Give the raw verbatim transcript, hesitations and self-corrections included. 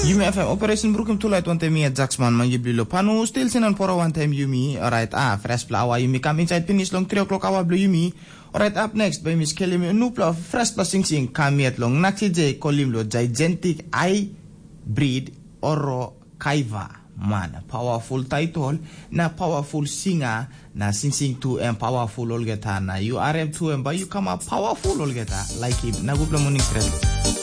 Yumi F M Operation Brooklyn Tulait one time at Jacksman Mangiblilo Panu still sinan for one time Yumi. Alright, ah, fresh flower Yumi come inside finish long three o'clock hour blue Yumi. Alright, up next by Miss Kelly Nupla fresh plus sing sing come yet long Naxi J Kolimlo gigantic I breed Oro Kaiva. Man, powerful title na powerful singer na sing sing to and powerful olgeta na you are M two and but you come up powerful olgeta like him na good morning friend.